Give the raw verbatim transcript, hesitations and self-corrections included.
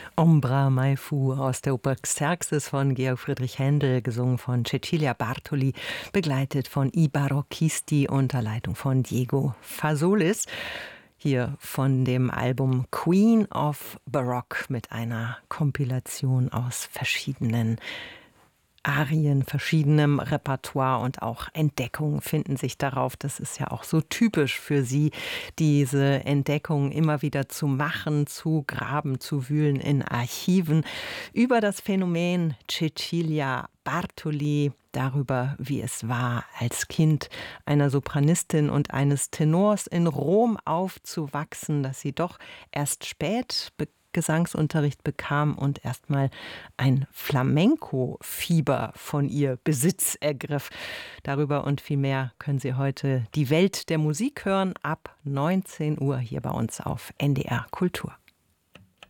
Ombra mai fu aus der Oper Xerxes von Georg Friedrich Händel, gesungen von Cecilia Bartoli, begleitet von I Barocchisti unter Leitung von Diego Fasolis. Hier von dem Album Queen of Baroque mit einer Kompilation aus verschiedenen Arien, verschiedenem Repertoire und auch Entdeckungen finden sich darauf. Das ist ja auch so typisch für sie, diese Entdeckungen immer wieder zu machen, zu graben, zu wühlen in Archiven über das Phänomen Cecilia Bartoli, darüber, wie es war, als Kind einer Sopranistin und eines Tenors in Rom aufzuwachsen, dass sie doch erst spät be- Gesangsunterricht bekam und erstmal ein Flamenco-Fieber von ihr Besitz ergriff. Darüber und viel mehr können Sie heute die Welt der Musik hören ab neunzehn Uhr hier bei uns auf N D R Kultur.